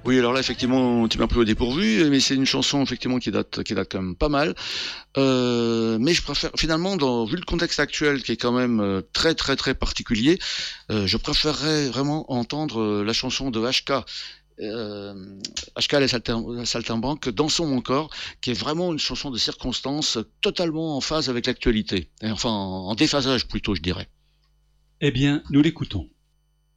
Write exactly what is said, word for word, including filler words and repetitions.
Oui, alors là, effectivement, tu m'as pris au dépourvu, mais c'est une chanson effectivement qui date, qui date quand même pas mal. Euh, mais je préfère, finalement, dans, vu le contexte actuel qui est quand même euh, très très très particulier, euh, je préférerais vraiment entendre euh, la chanson de H K. Euh, H K les Saltim- Saltimbanques, Dansons mon corps, qui est vraiment une chanson de circonstance totalement en phase avec l'actualité. Et enfin, en en déphasage plutôt, je dirais. Eh bien, nous l'écoutons.